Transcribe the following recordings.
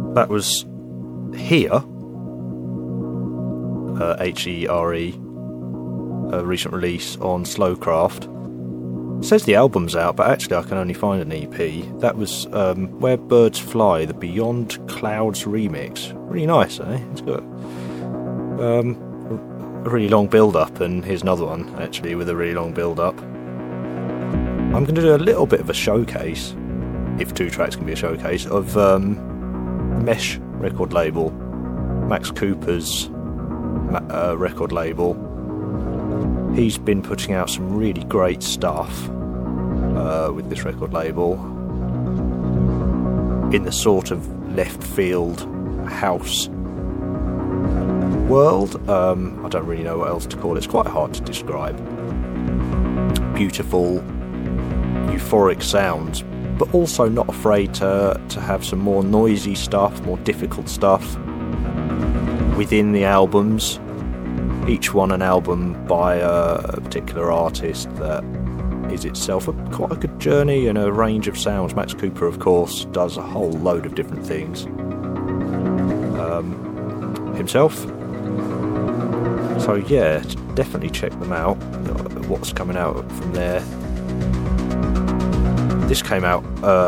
That was Here, Here, a recent release on Slowcraft. It says the album's out, but actually I can only find an EP. That was Where Birds Fly, the Beyond Clouds remix. Really nice, eh? It's got a really long build-up, and here's another one, actually, with a really long build-up. I'm going to do a little bit of a showcase, if 2 tracks can be a showcase, of Mesh record label, Max Cooper's record label. He's been putting out some really great stuff with this record label in the sort of left field house world. I don't really know what else to call it. It's quite hard to describe. Beautiful, euphoric sounds, but also not afraid to have some more noisy stuff, more difficult stuff within the albums. Each one an album by a particular artist that is itself quite a good journey and a range of sounds. Max Cooper, of course, does a whole load of different things himself. So yeah, definitely check them out, what's coming out from there. This came out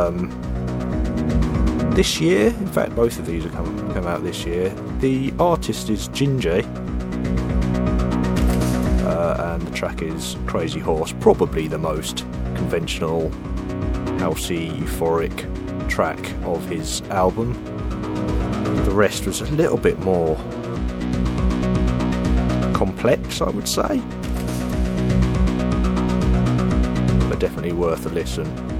this year. In fact, both of these have come out this year. The artist is Ginger, and the track is Crazy Horse, probably the most conventional, housey, euphoric track of his album. The rest was a little bit more complex, I would say, but definitely worth a listen.